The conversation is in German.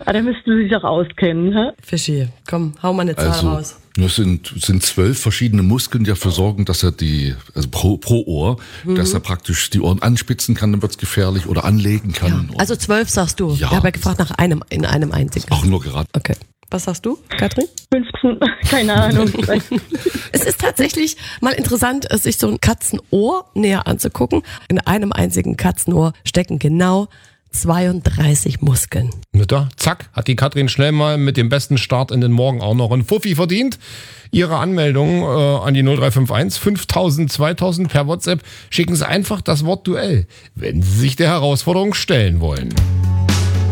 da müssten Sie sich auch auskennen. Hä? Fischi, komm, hau mal eine Zahl raus. Das sind 12 verschiedene Muskeln, die dafür sorgen, dass er pro Ohr, dass er praktisch die Ohren anspitzen kann, dann wird's gefährlich, oder anlegen kann. Ja. Also 12 sagst du. Ja. Ich habe ja gefragt nach einem einzigen. Auch nur gerade. Okay. Was sagst du, Katrin? 15, keine Ahnung. Es ist tatsächlich mal interessant, sich so ein Katzenohr näher anzugucken. In einem einzigen Katzenohr stecken genau 32 Muskeln. Na da, zack, hat die Katrin schnell mal mit dem besten Start in den Morgen auch noch einen Fuffi verdient. Ihre Anmeldung an die 0351 5000 2000 per WhatsApp. Schicken Sie einfach das Wort Duell, wenn Sie sich der Herausforderung stellen wollen.